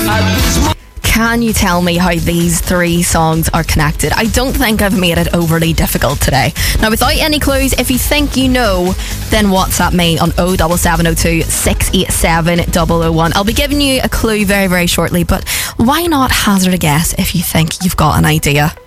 Can you tell me how these three songs are connected? I don't think I've made it overly difficult today. Now, without any clues, if you think you know, then WhatsApp me on 07702 687 001. I'll be giving you a clue very, very shortly, but why not hazard a guess if you think you've got an idea?